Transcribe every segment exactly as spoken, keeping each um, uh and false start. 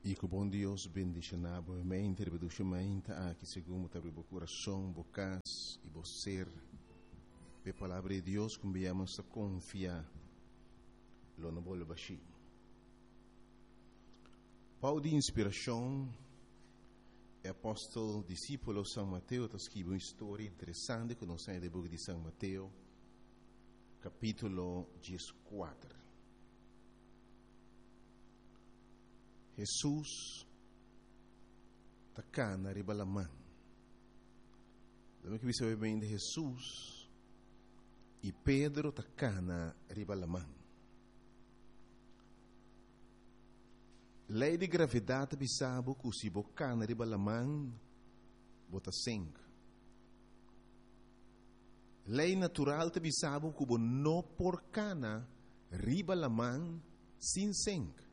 E que o bom Deus bendicionar mente, reproduzimente aqui segundo o coração, bocas e você. A palavra de Deus que viemos a confiar. Lo não vou baixar. Pau de inspiração, é apóstolo, discípulo São Mateus, está escrito uma história interessante que nós temos do livro de São Mateus, capítulo quatorze. Jesus está cá na riba da mão. Lembra que você bem de Jesus e Pedro está cá na riba da mão. Lei de gravidade bisabo que se boca na riba da mão bota sangue. Lei natural te bisabo que não por cana riba da mão sem sangue.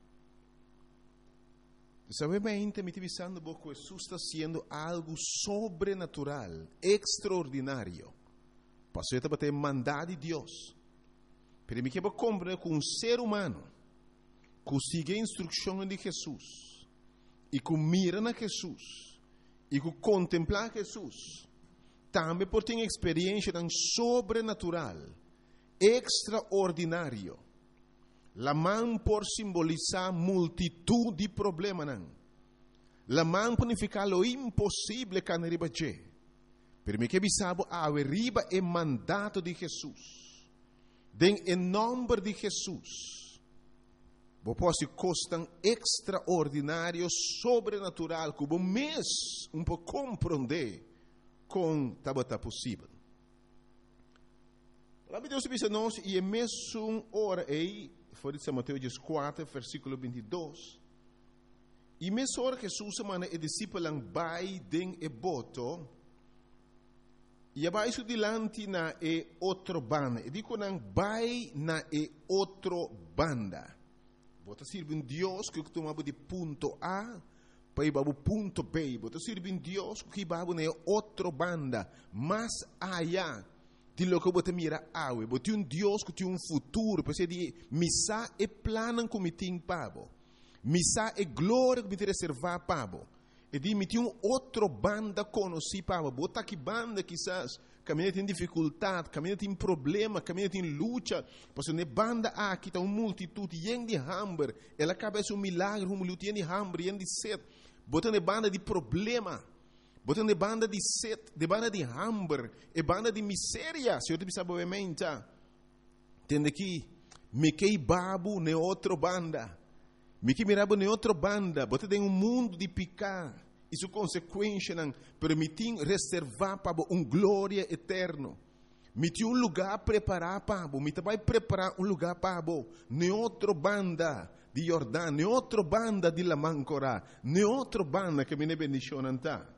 Sabemente me pensando que Jesus está sendo algo sobrenatural, extraordinário. Passou a bater mandado de Deus. Para mim que eu compreender que um ser humano que siga a instrução de Jesus e que mira na Jesus e que contempla Jesus, também pode ter experiência tão sobrenatural, extraordinário. La mão por simbolizar multitud de problemas. La mão por significar lo impossível que não riba je. Per me que bisabo a riba é mandato de Jesus. Den em nome de Jesus. Bo posso costam extraordinário, sobrenatural, que bo mês um pouco compreender com tabata possível. A Deus diz nós e é mesmo hora aí. Foi de São Mateus quatro, versículo vinte e dois. E mesmo hora que Jesus manda e discípulos vai den e boto, e abaixo dilante na e outro banda. E digo não vai na e outro banda. Bota sirve um Deus que tomava de ponto A para ir para o ponto B. Bota sirve um Deus que vai na outro banda, mais allá. Di lo que você mira awe, você um Deus que tem um futuro, porque de missa é plano que me tem pabo, missa é glória que me tem reservar pabo, e de me tem um outro banda conheci pabo, bota que banda quizás caminha tem dificuldade, caminha tem problema, caminha tem luta, porque ne banda aqui está uma multitude yen de hambre, ela acaba um milagre, um luta yen de hambre, yen de sede, bota ne banda de problema. Botando de banda de sede, de banda de hambre, e banda de miséria. Se eu te pensava obviamente, entende que me que babu ne outra banda, me que mirabo ne outra banda, botando em um mundo de picar, isso consequência não permitir reservar para um glória eterno. Me tinha um lugar preparado para, me vai preparar um lugar para, ne outra banda de Jordão, ne outra banda de Lamancora, ne outra banda que me ne bendicionam tá.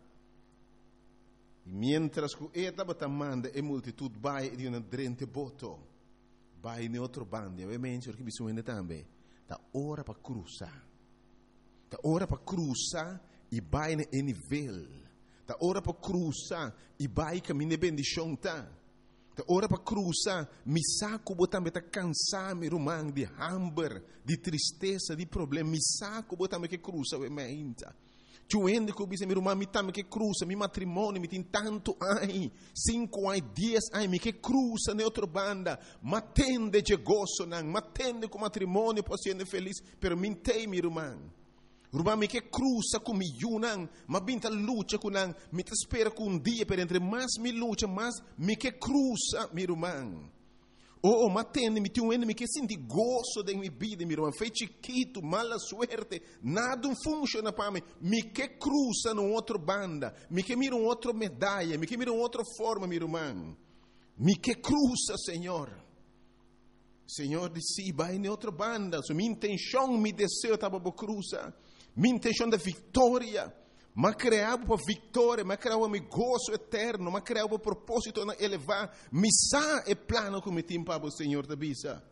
Mientras que esta batamanda e multitud vai di una drente boto, vai in outro bando, ovviamente perché bisogna também, da ora para cruzar, da ora para cruzar e vai em nível, da ora para cruzar e vai caminhar bendição tá, da ora para cruzar, mi saco botambe tá cansar mi rumang de hambre, de tristeza, de problema, mi saco botambe que cruza ovviamente. Chuende que eu mi irmã me tame que cruza, mi matrimônio me tem tanto ai, cinco ai, dez ai, me que cruza na outra banda, matende de gozo não, matende com matrimônio para ser feliz, pero me tem mi irmã, irmã me que cruza com mi não, mas binta luta com não, me te espera com um dia per entre mais me luta, mais me que cruza mi irmã. Oh, oh, matende, me tem um me que senti gozo de minha vida, meu irmão. Foi chiquito, mala suerte, nada funciona para mim. Me que cruza numa outra banda, me que mira uma outra medalha, me que mira uma outra forma, meu irmão. Me que cruza, Senhor. Senhor disse, vai em outra banda. So, minha intenção, meu desejo estava para cruzar. Minha intenção de vitória. Mas criava para vitória, mas criava para gozo eterno, mas criava para propósito de elevar. Missa é plano que me tem para o Senhor da bisa.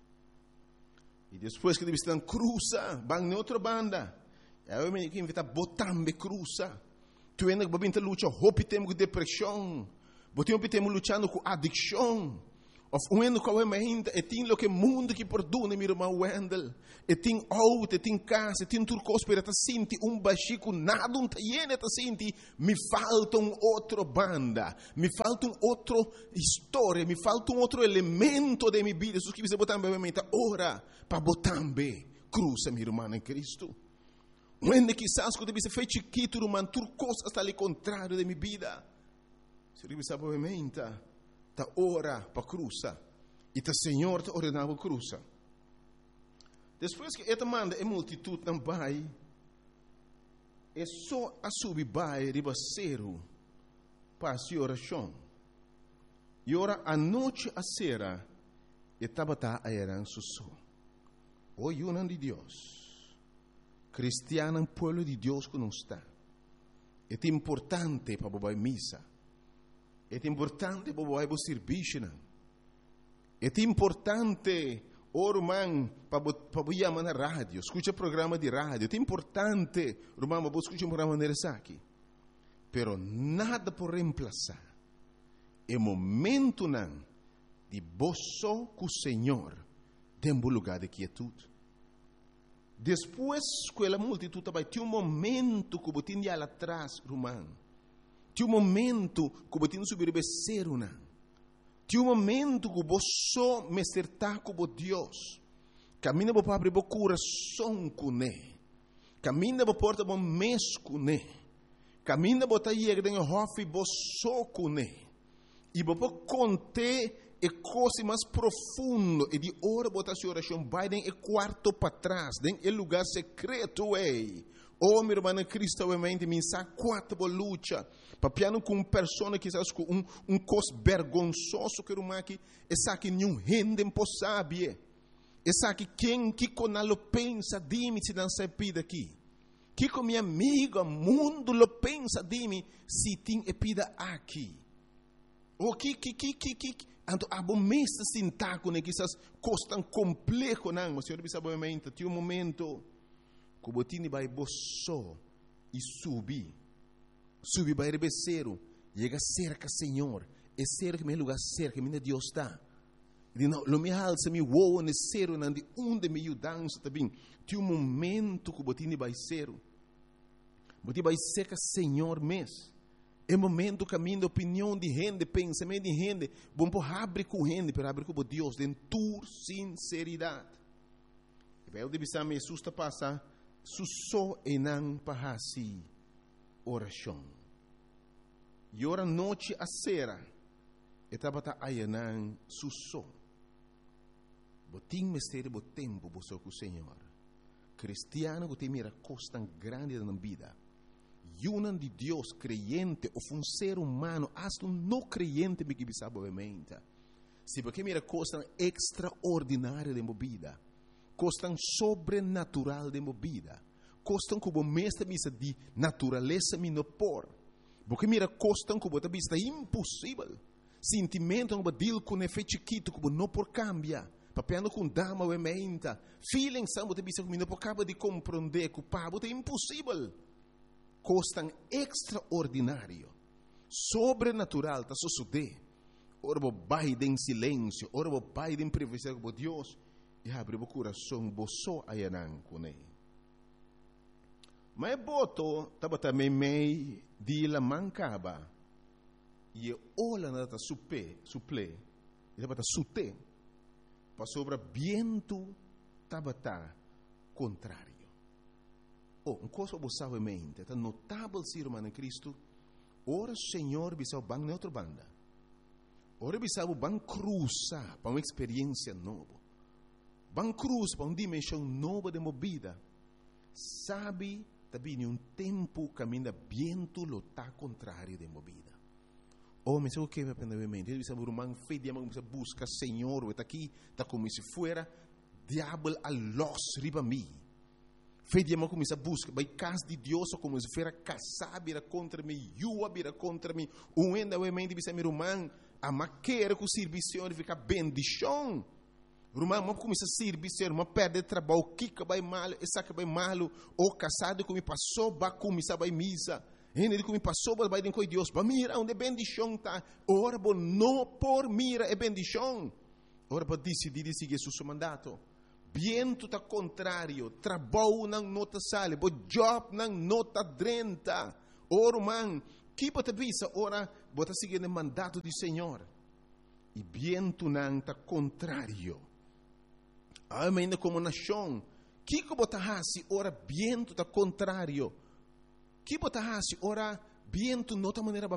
E depois que eles estão cruza, vão na outra banda. Eu me invito a botar me cruza. Tu ainda que babinta luta, hope temos com depressão, botem temos lutando com adicção. Of uendo com ainda, e tem lo que mundo que perdona, meu irmão Wendel. E tem auto, e tem casa, e tem turcos para ta sinti um baxico, nada um taiene ta sinti. Me falta um outro banda, me falta um outro história, me falta um outro elemento de minha vida. Isso que você botar bem mente, ora, para botar bem, cruza, meu irmão em Cristo. Uende quizás quando você fez chiquito, irmão, turcos está ali contrário de minha vida. Se você sabe bem mente, ta ora para cruza e ta Senhor ta ordenava cruza. Depois que esta manda a multitud não vai, é só a subir vai ribaceiro para a oração. E ora a noite a sera e tabata a eran susso. O yunan de Deus, cristiano pueblo de Deus que não está. É importante para bobar missa. É importante para o serviço. É importante, irmão, para o chamar na rádio. Escuta programa de rádio. É importante, irmão, para escutar um programa de aqui. Pero nada por reemplazar. É momento não de boço com o Senhor dentro do lugar de quietude. Depois que a multitud vai ter um momento que você tinha lá atrás, irmão. Tinha um momento que você tinha subir o becerro, não. Tinha um momento que você me acertar com Deus. Caminha para abrir o coração com Ele. Caminha para porta o mês com Ele. Caminha para ir a o hofe você com Ele. E para conter e coisa mais profundo e de hora botar sua oração vai em o quarto para trás, em o lugar secreto é. Oh, meu irmão Cristo, obviamente, me sa quatro luta. Papiano com pessoa que sabe um um cos vergonzoso que uma que essa que nenhum rende impossível. Essa que quem que conalo pensa de mim se não se pida aqui. Que com minha amiga mundo lo pensa de mim se tem epida aqui. O que que que que que Anto abo mesta sintaco ne quizás costan complejo não, mas senhor sabe obviamente, tinha um momento que botini vai boço e subi. Subi vai rebeceiro, chega cerca Senhor, é cerca meu lugar cerca, minha Deus está. E não, lo me alça me woa ne cero não de onde me ajudança também. Tinha um momento que botini vai cero. Botini vai cerca Senhor mês. É momento caminho, opinião de gente, pensamento de gente. Bom, por abrir com gente, para abrir com Deus, em tua sinceridade. E eu deve saber, Jesus está passando, susso e não para si oração. E ora noite a sera, e estava a ayanan susso. Botim mistério, bo tempo, bo com o Senhor. Cristiano, bo tem mira costa grande na vida. Yunan de Deus creyente ou um ser humano, hasta um não creyente me que sabe obviamente. Se porque mira coisas extraordinárias de movida, coisas sobrenatural de movida, coisas como mestre misa de natureza me no por, porque mira coisas como a vista impossível, sentimento como deal com efeito chiquito como não por cambia, papiando com dama obviamente, feeling samba de vista como não por cabo de compreender que o pabo é impossível. Costan extraordinário, sobrenatural, está suceder. Ora, vou vai em silêncio, ora, vou vai em privacidade com Deus, e abre o coração, vou só ayanan com Ele. Mas boto, estava também meio de la mancaba, e olha nada suple, suple, e estava sute, para sobre viento, estava contrário. Oh, uma coisa você sabe mente, é notável ser humano em Cristo. Ora, Senhor, bisa o bang neutro banda. Ora, bisa o bang cruza para uma experiência nova. Bang cruz para uma dimensão nova de movida. Sabe, também um tempo caminha viento lo tá contrário de movida. Oh, mas o que me aprende mente? Ele bisa o irmão feio, mas busca Senhor, está aqui, está como se fuera diabo a los riba mim. Fede a começar a buscar, vai casa de Deus como se fosse casar, vira contra mim, eu vira contra mim. Um ainda o mente bisa meu irmão, a maquera com o serviço fica bendição. Irmão, mas começa a servir, irmão, perde trabalho, kika vai mal, essa que vai mal, ou casado como passou, vai começar vai misa. Ele como passou, vai com Deus, vai mira onde bendição tá. Ora, bom, não por mira é bendição. ora para decidir seguir seu mandato. Viento tá contrário, trabalho não nota sale, bo job não nota drenta. Ora, man, que bota visa, ora, bota seguir o mandato do Senhor. E viento não tá contrário. Amém, como nação. Que que bota hasi, ora, viento tá contrário. Que bota hasi, ora, viento nota maneira para